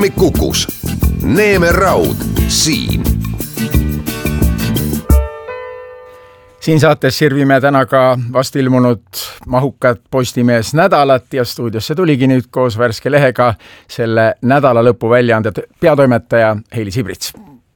Kukus. Neeme Raud siin. Siin saates sirvime täna ka vast ilmunud mahukat Postimees nädalat ja stuudiosse tuligi nüüd koos värske lehega selle nädala lõpu väljaande peatoimetaja Heili Sibrits.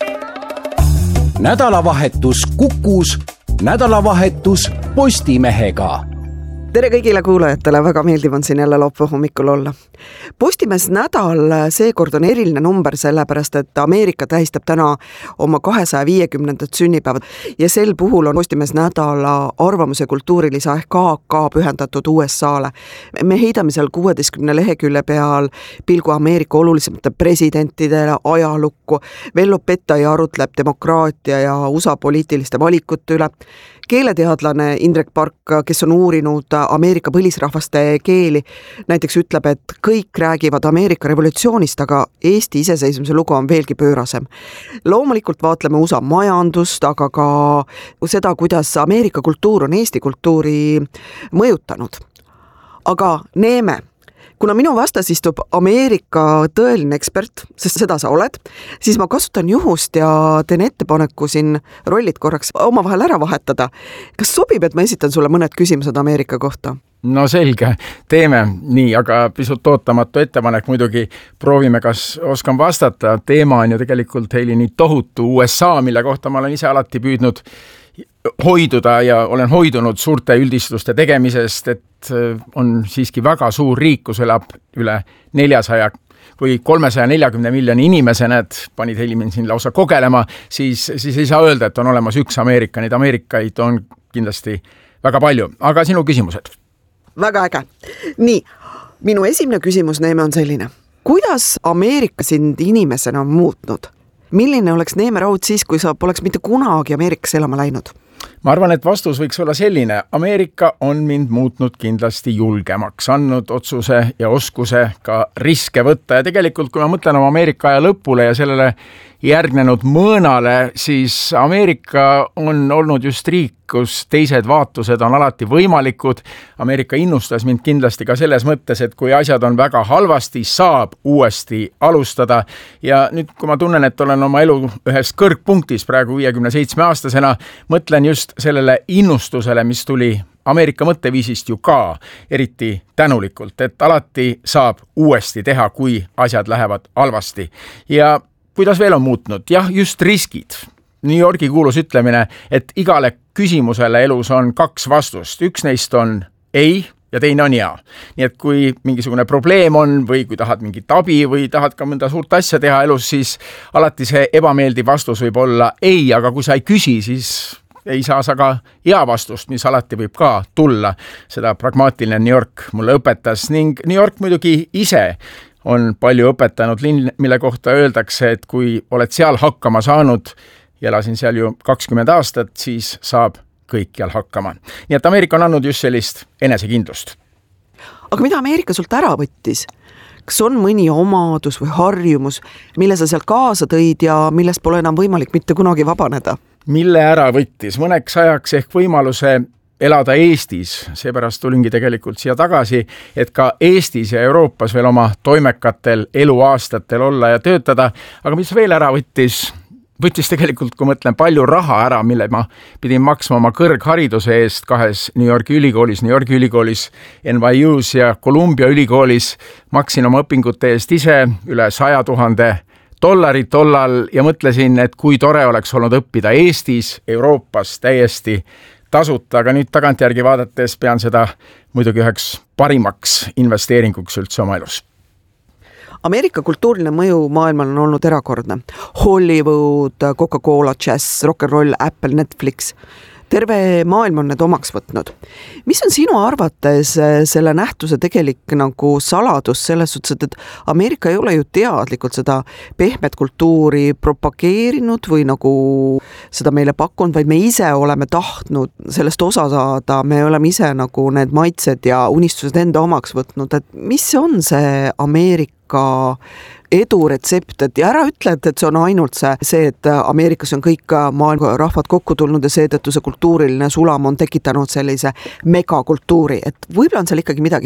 Nädalavahetus Kukus, nädalavahetus Postimehega. Tere kõigile kuulajatele, väga meeldiv on siin jälle laupäeva hommikul olla. Postimees nädal seekord on eriline number sellepärast, et Ameerika tähistab täna oma 250. sünnipäevad ja sel puhul on Postimees nädala arvamuse kultuurilisa ehk AK pühendatud USA-le. Me heidame seal 16 lehekülje peal pilgu Ameerika olulisemate presidentidele, ajalukku. Vello Petai arutleb demokraatia ja USA poliitiliste valikute üle. Keeleteadlane Indrek Park, kes on uurinud Ameerika põlisrahvaste keeli, näiteks ütleb, et kõik räägivad Ameerika revolutsioonist, aga Eesti iseseisvumise lugu on veelgi pöörasem. Loomulikult vaatleme USA majandust, aga ka seda, kuidas Ameerika kultuur on Eesti kultuuri mõjutanud. Aga Neeme. Kuna minu vastas istub Ameerika tõeline ekspert, sest seda sa oled, siis ma kasutan juhust ja teen ettepaneku siin rollid korraks omavahel ära vahetada. Kas sobib, et ma esitan sulle mõned küsimused Ameerika kohta? No selge, teeme nii, aga pisut ootamatu ettepanek muidugi. Proovime, kas oskan vastata. Teema on ju tegelikult Heili nii tohutu USA, mille kohta ma olen ise alati püüdnud hoiduda ja olen hoidunud suurte üldistuste tegemisest, et on siiski väga suur riik, kus elab üle 400 või 340 miljoni inimese, need panid Heili mind siin lausa kogelema, siis ei saa öelda, et on olemas üks Ameerika. Neid Ameerikaid on kindlasti väga palju, aga sinu küsimused. Väga äge. Nii, minu esimene küsimus, Neeme, on selline. Kuidas Ameerika sind inimesena on muutnud? Milline oleks Neeme Raud siis, kui sa poleks mitte kunagi Ameerikas elama läinud? Ma arvan, et vastus võiks olla selline. Ameerika on mind muutnud kindlasti julgemaks, andnud otsuse ja oskuse ka riske võtta. Ja tegelikult, kui ma mõtlen oma Ameerika aja lõpule ja sellele järgnenud mõõnale, siis Ameerika on olnud just riik, kus teised vaatused on alati võimalikud. Ameerika innustas mind kindlasti ka selles mõttes, et kui asjad on väga halvasti, saab uuesti alustada. Ja nüüd, kui ma tunnen, et olen oma elu ühes kõrgpunktis praegu 57-aastasena, mõtlen just sellele innustusele, mis tuli Ameerika mõtteviisist ju ka eriti tänulikult, et alati saab uuesti teha, kui asjad lähevad halvasti. Ja kuidas veel on muutnud? Jah, just riskid. New Yorgi kuulus ütlemine, et igale küsimusele elus on 2 vastust. Üks neist on ei ja teine on jaa. Nii et kui mingisugune probleem on või kui tahad mingit abi või tahad ka mõnda suurt asja teha elus, siis alati see ebameeldiv vastus võib olla ei, aga kui sa ei küsi, siis ei saa sa ka hea vastust, mis alati võib ka tulla. Seda pragmaatiline New York mulle õpetas ning New York muidugi ise on palju õpetanud linn, mille kohta öeldakse, et kui oled seal hakkama saanud ja elasin seal ju 20 aastat, siis saab kõikjal hakkama. Nii et Ameerika on andnud just sellist enesekindlust. Aga mida Ameerika sult ära võttis? Kas on mõni omadus või harjumus, mille sa sealt kaasa tõid ja millest pole enam võimalik mitte kunagi vabaneda? Mille ära võttis? Mõneks ajaks ehk võimaluse elada Eestis, seepärast tulingi tegelikult siia tagasi, et ka Eestis ja Euroopas veel oma toimekatel eluaastatel olla ja töötada. Aga mis veel ära võttis? Võttis tegelikult, kui mõtlen, palju raha ära, mille ma pidin maksma oma kõrghariduse eest 2 New Yorgi ülikoolis, NYU's ja Columbia ülikoolis. Maksin oma õpingute eest ise üle $100,000 tollal ja mõtlesin, et kui tore oleks olnud õppida Eestis, Euroopas täiesti tasuta, aga nüüd tagantjärgi vaadates pean seda muidugi üheks parimaks investeeringuks üldse oma elus. Ameerika kultuuriline mõju maailmal on olnud erakordne. Hollywood, Coca-Cola, jazz, rock'n'roll, Apple, Netflix. Terve maailm on need omaks võtnud. Mis on sinu arvates selle nähtuse tegelik nagu saladus selles suhtes, et Ameerika ei ole ju teadlikult seda pehmet kultuuri propageerinud või nagu seda meile pakkunud, vaid me ise oleme tahtnud sellest osa saada, me oleme ise nagu need maitsed ja unistused enda omaks võtnud, et mis on see Ameerika eduretsept, et ja ära ütle, et see on ainult see, et Ameerikas on kõik maailma rahvad kokku tulnud ja seetõttu see kultuuriline sulam on tekitanud sellise megakultuuri, et võib-olla on seal ikkagi midagi veel.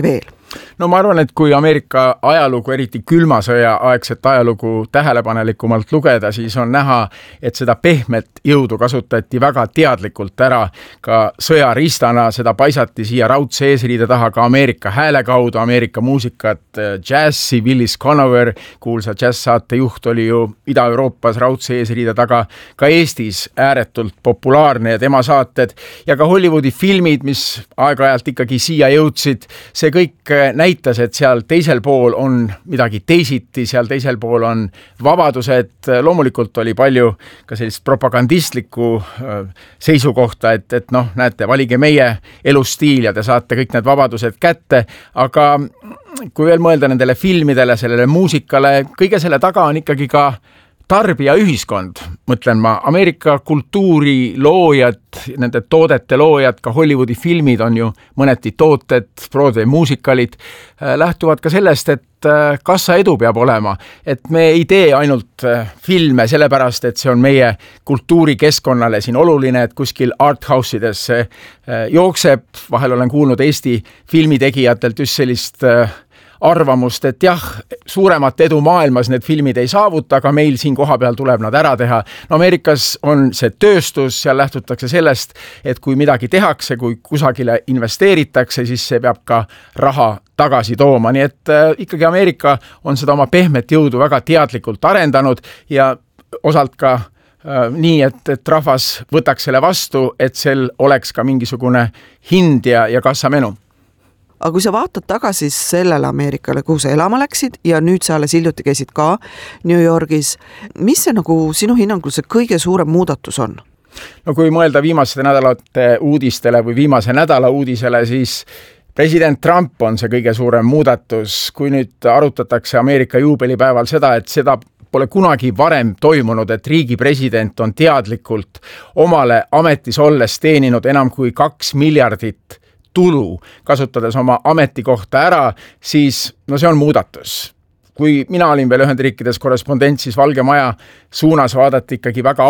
No ma arvan, et kui Ameerika ajalugu, eriti külma sõja aegset ajalugu tähelepanelikumalt lugeda, siis on näha, et seda pehmet jõudu kasutati väga teadlikult ära ka sõjaristana, seda paisati siia raudse eesriide taha ka Ameerika hääle kaudu, Ameerika muusikat, džässi, Willis Conover, kuulsa džässsaate juht oli ju Ida-Euroopas raudse eesriide taga, ka Eestis ääretult populaarne ja tema saated ja ka Hollywoodi filmid, mis aeg-ajalt ikkagi siia jõudsid, see kõik näitas, et seal teisel pool on midagi teisiti, seal teisel pool on vabadused, loomulikult oli palju ka sellist propagandistlikku seisukohta, et noh, näete, valige meie elustiil ja te saate kõik need vabadused kätte, aga kui veel mõelda nendele filmidele, sellele muusikale, kõige selle taga on ikkagi ka tarbijaühiskond, mõtlen ma, Ameerika kultuuri loojad, nende toodete loojad, ka Hollywoodi filmid on ju mõneti tooted, Broadway muusikalid, lähtuvad ka sellest, et kassa edu peab olema, et me ei tee ainult filme sellepärast, et see on meie kultuurikeskkonnale siin oluline, et kuskil arthouse'ides jookseb, vahel olen kuulnud Eesti filmitegijatelt just sellist arvamust, et jah, suuremat edu maailmas need filmid ei saavuta, aga meil siin kohapeal tuleb nad ära teha. No Ameerikas on see tööstus, seal lähtutakse sellest, et kui midagi tehakse, kui kusagile investeeritakse, siis see peab ka raha tagasi tooma. Nii et ikkagi Ameerika on seda oma pehmet jõudu väga teadlikult arendanud ja osalt ka nii, et rahvas võtaks selle vastu, et sel oleks ka mingisugune hind ja kassamenu. Aga kui sa vaatad tagasi sellele Ameerikale, kuhu sa elama läksid ja nüüd sa alles hiljuti käisid ka New Yorgis, mis see nagu sinu hinnangul see kõige suurem muudatus on? No kui mõelda viimaste nädalate uudistele või viimase nädala uudisele, siis president Trump on see kõige suurem muudatus. Kui nüüd arutatakse Ameerika juubelipäeval seda, et seda pole kunagi varem toimunud, et riigi president on teadlikult omale ametis olles teeninud enam kui 2 miljardit tulu, kasutades oma ametikohta ära, siis no see on muudatus. Kui mina olin veel Ühendriikides korrespondent, siis Valge Maja suunas vaadati ikkagi väga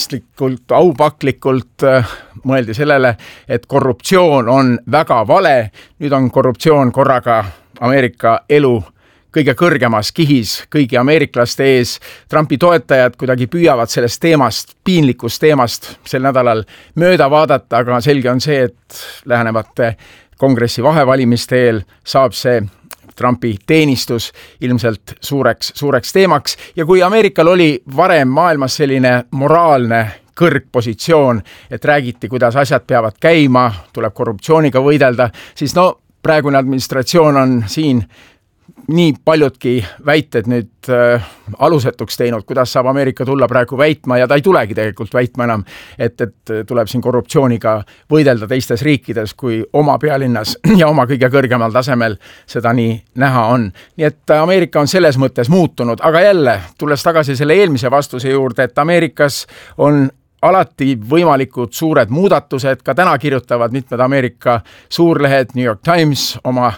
aupaklikult, mõeldi sellele, et korruptsioon on väga vale. Nüüd on korruptsioon korraga Ameerika elu kõige kõrgemas kihis kõigi ameeriklaste ees. Trumpi toetajad kuidagi püüavad sellest teemast, piinlikust teemast sel nädalal mööda vaadata, aga selge on see, et lähenevate kongressi vahevalimiste eel saab see Trumpi teenistus ilmselt suureks teemaks. Ja kui Ameerikal oli varem maailmas selline moraalne kõrgpositsioon, et räägiti, kuidas asjad peavad käima, tuleb korruptsiooniga võidelda, siis no praegune administratsioon on siin nii paljudki väited nüüd alusetuks teinud, kuidas saab Ameerika tulla praegu väitma ja ta ei tulegi tegelikult väitma enam, et tuleb siin korruptsiooniga võidelda teistes riikides, kui oma pealinnas ja oma kõige kõrgemal tasemel seda nii näha on. Nii et Ameerika on selles mõttes muutunud, aga jälle, tulles tagasi selle eelmise vastuse juurde, et Ameerikas on alati võimalikud suured muudatused, ka täna kirjutavad mitmed Ameerika suurlehed, New York Times oma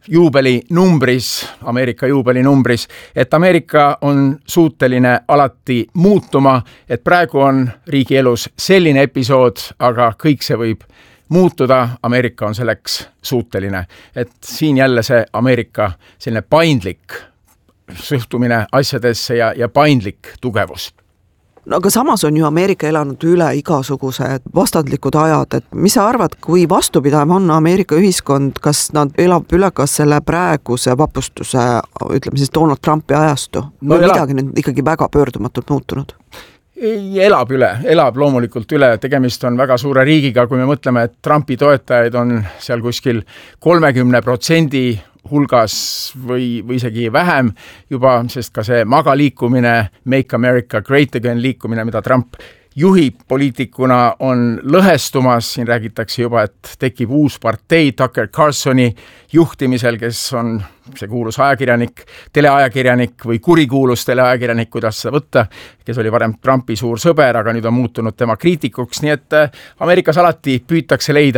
Ameerika juubelinumbris, et Ameerika on suuteline alati muutuma, et praegu on riigi elus selline episood, aga kõik see võib muutuda, Ameerika on selleks suuteline. Et siin jälle see Ameerika selline paindlik suhtumine asjadesse ja paindlik tugevus. No aga samas on ju Ameerika elanud üle igasugused vastandlikud ajad, et mis sa arvad, kui vastupidav on Ameerika ühiskond, kas nad elab üle ka selle praeguse vapustuse, ütleme siis Donald Trumpi ajastu? No midagi nüüd ikkagi väga pöördumatult muutunud? Elab loomulikult üle, tegemist on väga suure riigiga, kui me mõtleme, et Trumpi toetajaid on seal kuskil 30% hulgas või isegi vähem juba, sest ka see MAGA liikumine, Make America Great Again liikumine, mida Trump juhib poliitikuna, on lõhestumas, siin räägitakse juba, et tekib uus partei Tucker Carlsoni juhtimisel, kes on see kuulus ajakirjanik, teleajakirjanik või kurikuulus teleajakirjanik, kuidas seda võtta, kes oli varem Trumpi suur sõber, aga nüüd on muutunud tema kriitikuks, nii et Ameerikas alati püütakse leida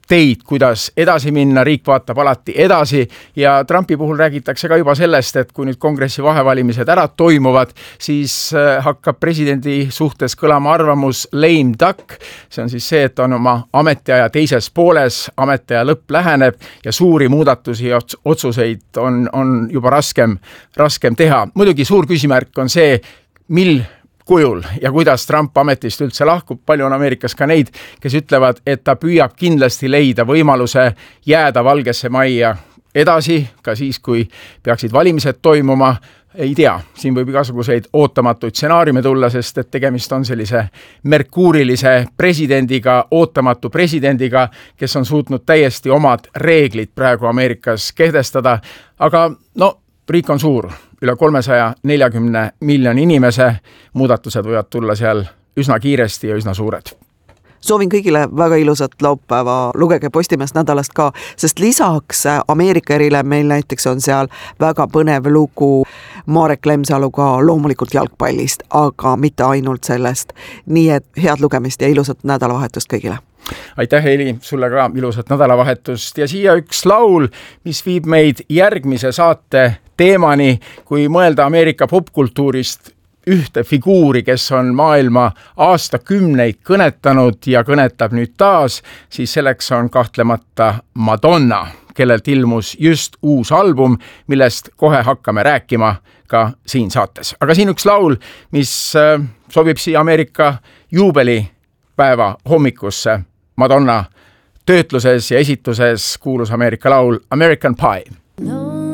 teid, kuidas edasi minna, riik vaatab alati edasi ja Trumpi puhul räägitakse ka juba sellest, et kui nüüd kongressi vahevalimised ära toimuvad, siis hakkab presidendi suhtes kõlama arvamus lame duck. See on siis see, et on oma ametiaja teises pooles, ametiaja lõpp läheneb ja suuri muudatusi ja otsuseid on juba raskem teha. Muidugi suur küsimärk on see, mil kujul ja kuidas Trump ametist üldse lahkub. Palju on Ameerikas ka neid, kes ütlevad, et ta püüab kindlasti leida võimaluse jääda Valgesse Majja edasi, ka siis, kui peaksid valimised toimuma. Ei tea, siin võib igasuguseid ootamatuid stsenaariume tulla, sest et tegemist on sellise merkuurilise presidendiga, ootamatu presidendiga, kes on suutnud täiesti omad reeglid praegu Ameerikas kehtestada. Aga riik on suur. Üle 340 miljoni inimese, muudatused võivad tulla seal üsna kiiresti ja üsna suured. Soovin kõigile väga ilusat laupäeva, lugege Postimees nädalast ka, sest lisaks Ameerika erile meil näiteks on seal väga põnev lugu Marek Lemsaluga loomulikult jalgpallist, aga mitte ainult sellest. Nii et head lugemist ja ilusat nädalavahetust kõigile. Aitäh, Heli, sulle ka ilusat nädalavahetust ja siia üks laul, mis viib meid järgmise saate teemani, kui mõelda Ameerika popkultuurist ühte figuuri, kes on maailma aastakümneid kõnetanud ja kõnetab nüüd taas, siis selleks on kahtlemata Madonna, kellelt ilmus just uus album, millest kohe hakkame rääkima ka siin saates. Aga siin üks laul, mis sobib siia Ameerika juubelipäeva hommikusse. Madonna töötluses ja esituses kuulus Ameerika laul American Pie.